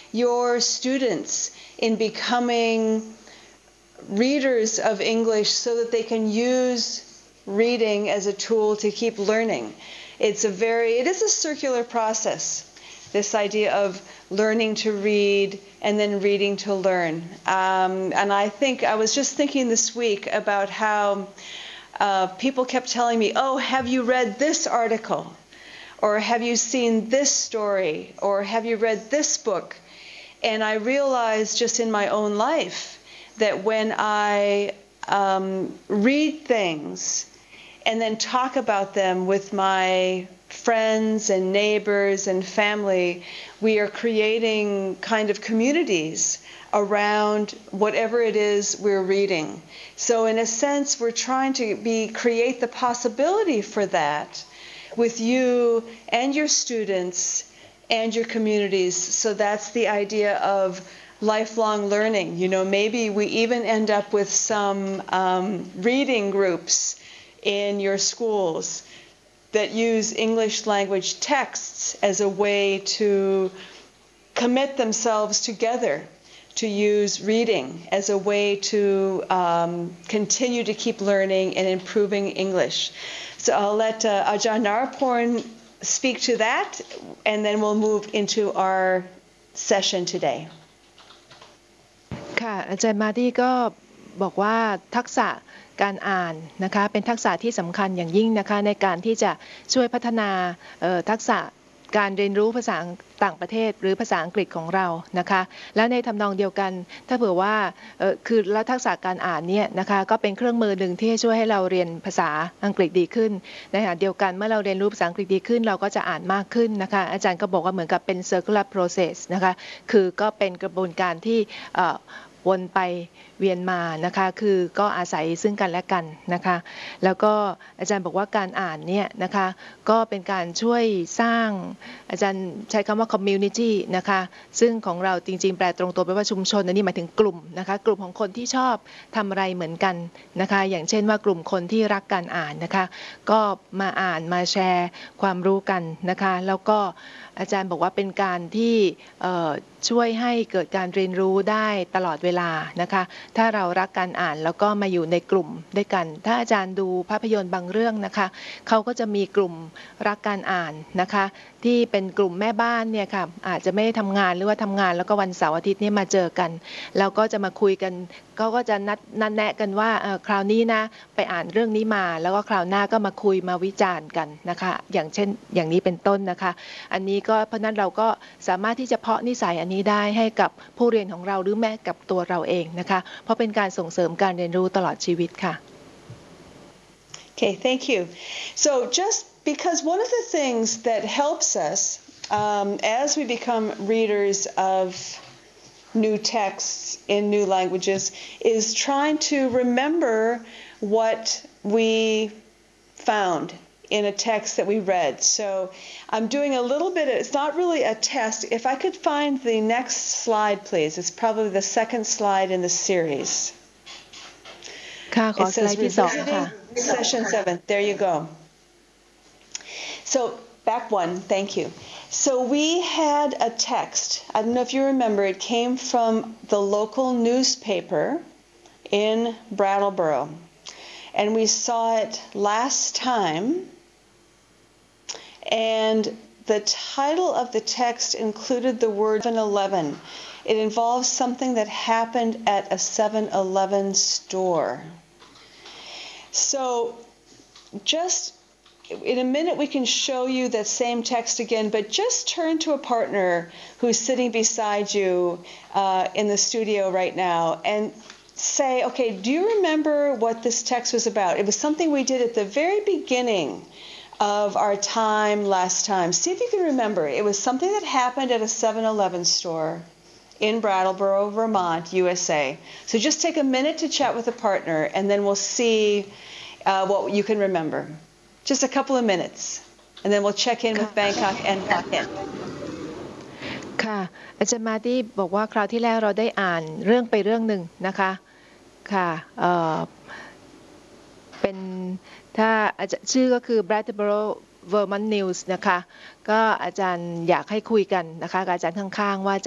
your students in becoming readers of English so that they can use reading as a tool to keep learning. It is a circular process, this idea of learning to read and then reading to learn. And I was just thinking this week about how people kept telling me, oh, have you read this article? Or have you seen this story? Or have you read this book? And I realized just in my own life that when I read things and then talk about them with my friends and neighbors and family, we are creating kind of communities around whatever it is we're reading. So in a sense, we're trying to create the possibility for that with you and your students and your communities. So that's the idea of lifelong learning. You know, maybe we even end up with some reading groups in your schools that use English language texts as a way to commit themselves together to use reading as a way to continue to keep learning and improving English. So I'll let Ajahn Naraporn speak to that, and then we'll move into our session today. ค่ะอาจารย์มาดี้ก็บอกว่าทักษะการอ่านนะคะเป็นทักษะที่สำคัญอย่างยิ่งนะคะในการที่จะช่วยพัฒนาทักษะการเรียนรู้ภาษาต่างประเทศหรือภาษาอังกฤษของเรานะคะและในทำนองเดียวกันถ้าเผื่อว่าคือและทักษะการอ่านเนี่ยนะคะก็เป็นเครื่องมือหนึ่งที่ช่วยให้เราเรียนภาษาอังกฤษดีขึ้นในขณะเดียวกันเมื่อเราเรียนรู้ภาษาอังกฤษดีขึ้นเราก็จะอ่านมากขึ้นนะคะอาจารย์ก็บอกว่าเหมือนกับเป็น circular process นะคะคือก็เป็นกระบวนการที่วนไปเวียนมานะคะคือก็อาศัยซึ่งกันและกันนะคะแล้วก็อาจารย์บอกว่าการอ่านเนี่ยนะคะก็เป็นการช่วยสร้างอาจารย์ใช้คำว่า community นะคะซึ่งของเราจริงๆแปลตรงตัวไปว่าชุมชนอันนี้หมายถึงกลุ่มนะคะกลุ่มของคนที่ชอบทำอะไรเหมือนกันนะคะอย่างเช่นว่ากลุ่มคนที่รักการอ่านนะคะก็มาอ่านมาแชร์ความรู้กันนะคะแล้วก็อาจารย์บอกว่าเป็นการที่ช่วยให้เกิดการเรียนรู้ได้ตลอดเวลานะคะถ้าเรารักการอ่านแล้วก็มาอยู่ในกลุ่มด้วยกันถ้าอาจารย์ดูภาพยนตร์บางเรื่องนะคะเขาก็จะมีกลุ่มรักการอ่านนะคะที่เป็นกลุ่มแม่บ้านเนี่ยค่ะอาจจะไม่ได้ทำงานหรือว่าทำงานแล้วก็วันเสาร์อาทิตย์นี่มาเจอกันแล้วก็จะมาคุยกันก็จะนัดแนะกันว่าคราวนี้นะไปอ่านเรื่องนี้มาแล้วก็คราวหน้าก็มาคุยมาวิจารณ์กันนะคะอย่างเช่นอย่างนี้เป็นต้นนะคะอันนี้ก็เพราะนั้นเราก็สามารถที่จะเพาะนิสัยอันนี้ได้ให้กับผู้เรียนของเราหรือแม้กับตัวเราเองนะคะเพราะเป็นการส่งเสริมการเรียนรู้ตลอดชีวิตค่ะ Okay, thank you. So just because one of the things that helps us as we become readers of new texts in new languages is trying to remember what we found in a text that we read. So I'm doing a little bit, it's not really a test. If I could find the next slide, please. It's probably the second slide in the series. It says revisiting session 7. There you go. So back one, thank you. So we had a text. I don't know if you remember, it came from the local newspaper in Brattleboro. And we saw it last time. And the title of the text included the word 7-Eleven. It involves something that happened at a 7-Eleven store. So just in a minute we can show you that same text again, but just turn to a partner who's sitting beside you in the studio right now and say, okay, do you remember what this text was about? It was something we did at the very beginning of our time last time. See if you can remember. It was something that happened at a 7-Eleven store in Brattleboro, Vermont, USA. So just take a minute to chat with a partner, and then we'll see what you can remember. Just a couple of minutes, and then we'll check in with Bangkok and Phuket. ค่ะอาจารย์มาที่บอกว่าคราวที่แล้วเราได้อ่านเรื่องไปเรื่องหนึ่งนะคะค่ะเป็นถ้าชื่อก็คือ Brattleboro Vermont News นะคะก็อาจารย์อยากให้คุยกันนะคะกับอาจารย์ข้างๆว่า